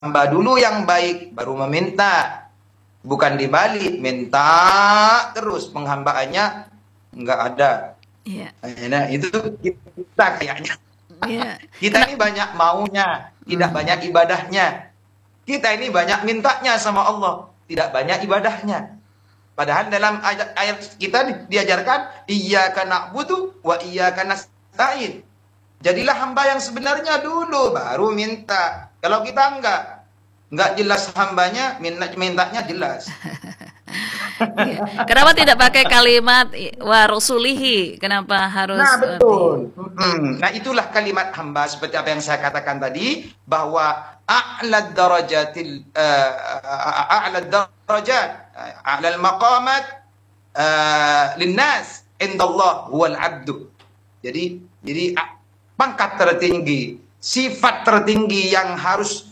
hamba dulu yang baik, baru meminta. Bukan dibalik, minta terus, penghambaannya nggak ada. Iya. Nah, itu kita kayaknya. Iya. Kita ini banyak maunya, tidak banyak ibadahnya. Kita ini banyak mintanya sama Allah, tidak banyak ibadahnya. Padahal dalam ayat kita diajarkan iyyaka na'budu wa iyyaka nasta'in. Jadilah hamba yang sebenarnya dulu, baru minta. Kalau kita enggak jelas hambanya, mintanya jelas. Iya. Kenapa tidak pakai kalimat wa rusulihi? Kenapa harus Nah, betul. Nah, itulah kalimat hamba seperti apa yang saya katakan tadi, bahwa a'lad darajatil a'lad darajat a'lal maqamat linnas indallah huwal abdu. Jadi pangkat tertinggi, sifat tertinggi yang harus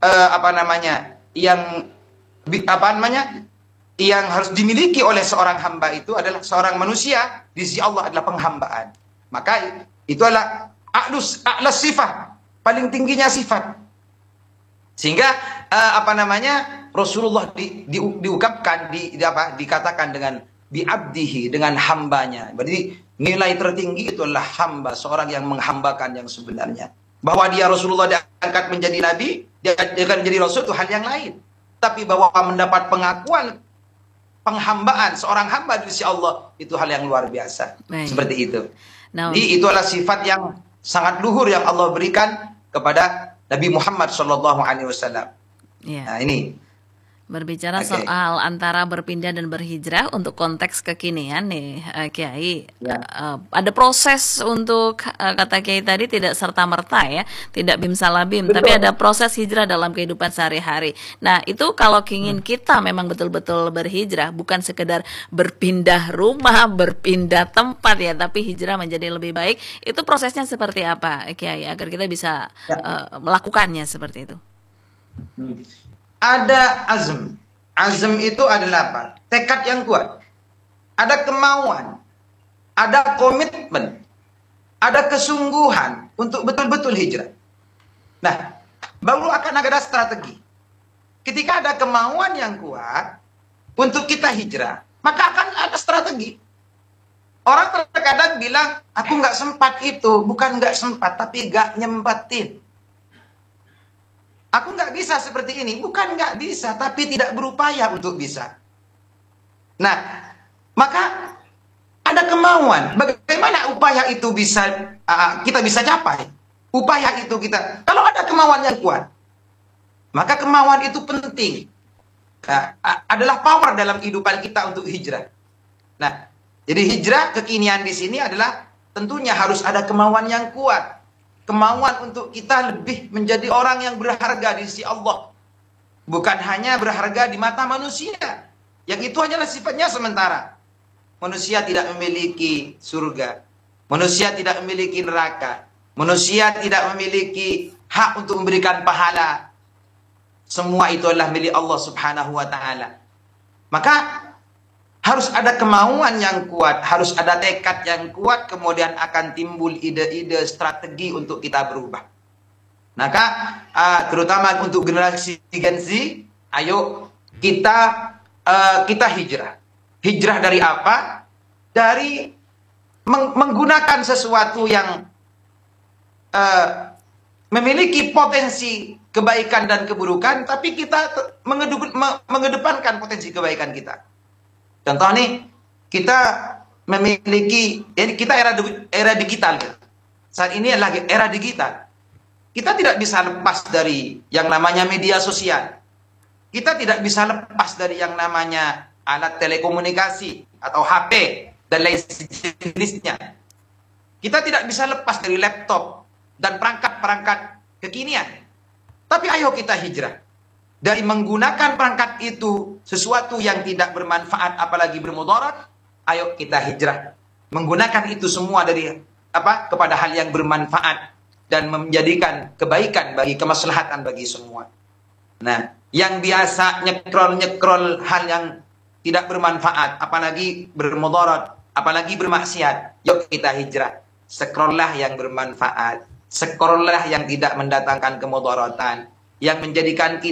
yang harus dimiliki oleh seorang hamba itu adalah seorang manusia di sisi Allah adalah penghambaan. Maka itu adalah a'las sifat, paling tingginya sifat. Sehingga Rasulullah diungkapkan dikatakan dengan bi'abdihi, dengan hambanya. Berarti nilai tertinggi itu adalah hamba, seorang yang menghambakan yang sebenarnya. Bahwa dia Rasulullah diangkat menjadi nabi, dia akan menjadi rasul itu hal yang lain. Tapi bahwa mendapat pengakuan penghambaan seorang hamba di sisi Allah itu hal yang luar biasa. Baik. Seperti itu. Nah, Jadi itu adalah sifat yang sangat luhur yang Allah berikan kepada Nabi Muhammad SAW. iya. Nah, ini Berbicara Oke. soal antara berpindah dan berhijrah untuk konteks kekinian nih, Kiai, Ya. ada proses untuk kata Kiai tadi tidak serta merta ya, tidak bim salah bim, Betul. tapi ada proses hijrah dalam kehidupan sehari-hari. Nah itu kalau ingin kita memang betul-betul berhijrah, bukan sekedar berpindah rumah, berpindah tempat ya, tapi hijrah menjadi lebih baik. Itu prosesnya seperti apa, Kiai, agar kita bisa melakukannya seperti itu? Ada azm. Azm itu adalah apa? Tekad yang kuat. Ada kemauan. Ada komitmen. Ada kesungguhan untuk betul-betul hijrah. Nah, baru akan ada strategi. Ketika ada kemauan yang kuat untuk kita hijrah, maka akan ada strategi. Orang terkadang bilang, aku nggak sempat itu. Bukan nggak sempat, tapi nggak nyempetin. Aku nggak bisa seperti ini. Bukan nggak bisa, tapi tidak berupaya untuk bisa. Nah, maka ada kemauan. Bagaimana upaya itu bisa kita bisa capai? Upaya itu kita, kalau ada kemauan yang kuat, maka kemauan itu penting. Adalah power dalam kehidupan kita untuk hijrah. Nah, jadi hijrah kekinian di sini adalah tentunya harus ada kemauan yang kuat. Kemauan untuk kita lebih menjadi orang yang berharga di sisi Allah. Bukan hanya berharga di mata manusia. Yang itu hanyalah sifatnya sementara. Manusia tidak memiliki surga. Manusia tidak memiliki neraka. Manusia tidak memiliki hak untuk memberikan pahala. Semua itu adalah milik Allah Subhanahu wa ta'ala. Maka harus ada kemauan yang kuat, harus ada tekad yang kuat, kemudian akan timbul ide-ide strategi untuk kita berubah. Maka terutama untuk generasi Gen Z, ayo kita hijrah. Hijrah dari apa? Dari menggunakan sesuatu yang memiliki potensi kebaikan dan keburukan, tapi kita mengedepankan potensi kebaikan kita. Contoh nih, kita memiliki, jadi kita era digital. Saat ini adalah era digital. Kita tidak bisa lepas dari yang namanya media sosial. Kita tidak bisa lepas dari yang namanya alat telekomunikasi atau HP dan lain jenisnya. Kita tidak bisa lepas dari laptop dan perangkat-perangkat kekinian. Tapi ayo kita hijrah. Dari menggunakan perangkat itu sesuatu yang tidak bermanfaat apalagi bermudarat, ayo kita hijrah. Menggunakan itu semua dari kepada hal yang bermanfaat dan menjadikan kebaikan bagi kemaslahatan bagi semua. Nah, yang biasa nyekrol hal yang tidak bermanfaat, apalagi bermudarat, apalagi bermaksiat, yuk kita hijrah. Scroll-lah yang bermanfaat, scroll-lah yang tidak mendatangkan kemudaratan, yang menjadikan